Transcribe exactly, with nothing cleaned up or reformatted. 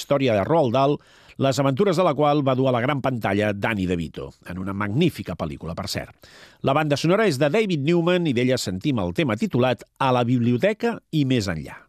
història de Roald Dahl, les aventures de la qual va dur a la gran pantalla Danny DeVito, en una magnífica pel·lícula, per cert. La banda sonora és de David Newman i d'ella sentim el tema titulat A la biblioteca i més enllà.